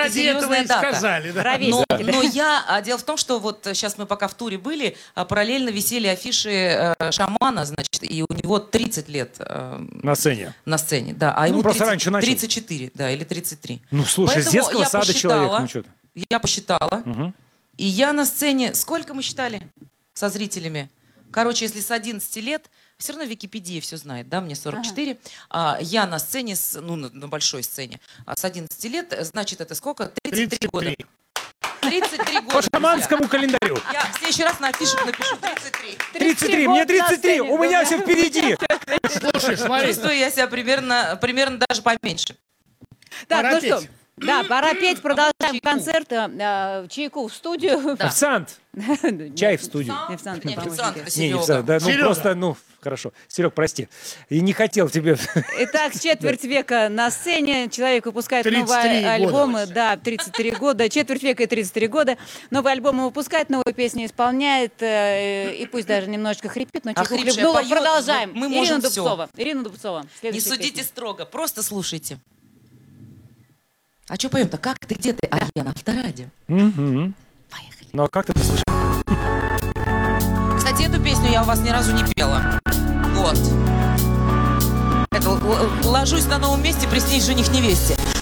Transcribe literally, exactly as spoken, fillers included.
ради этого и дата. сказали. Да. Но, но я... А дело в том, что вот сейчас мы пока в туре были, а параллельно висели афиши э, шамана, значит, и у него тридцать лет. Э, на сцене. На сцене, да. А ну, ему просто тридцать, раньше начал. тридцать четыре, да, или тридцать три. Ну, слушай, Поэтому с детского сада посчитала, человек, ну что-то. Я посчитала, угу. и я на сцене... Сколько мы считали со зрителями? Короче, если с одиннадцати лет... Все равно Википедия все знает, да, мне сорок четыре. Ага. А, я на сцене, с, ну, на, на большой сцене, а с одиннадцати лет, значит, это сколько? тридцать три года. тридцать три года. По шаманскому календарю. Я в следующий раз на афишах напишу тридцать три. тридцать три, мне тридцать три, у меня все впереди. Слушай, смотри. Чувствую я себя примерно, примерно даже поменьше. Так, пора ну петь. что, да, пора петь, продолжаем концерт. Э, чайку в студию. Да. Официант. Чай в студию. Не, Официант, не официант, это Не, не Серега. официант, да, ну Серега. просто, ну, хорошо. Серег, прости. И не хотел тебе... Итак, четверть века на сцене. Человек выпускает тридцать три новые года. альбомы. Да, тридцать три года. Четверть века и тридцать три года. Новые альбомы выпускает, новые песни исполняет. Э, и пусть даже немножечко хрипит, но чайку Охрипшая хлебнула. поет, Продолжаем. мы Ирина можем всё. Дубцова. Ирина Дубцова. Не Следующая судите песня. строго, просто слушайте. А что поем-то? Как ты, где ты? А я на авторадио. Мгм. Поехали. Ну а как ты послушал? Кстати, эту песню я у вас ни разу не пела. Вот. Это л- л- ложусь на новом месте, приснись жених невесте.